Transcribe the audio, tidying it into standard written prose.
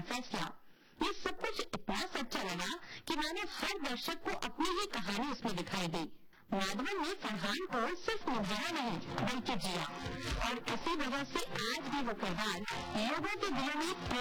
फैसला। ये सब कुछ इतना सच्चा लगा कि मैंने हर दर्शक को अपनी ही कहानी उसमें दिखाई दी। माधवन ने फरहान को सिर्फ निभाया नहीं बल्कि जिया, और इसी वजह से आज भी वो किरदार लोगों के दिलों में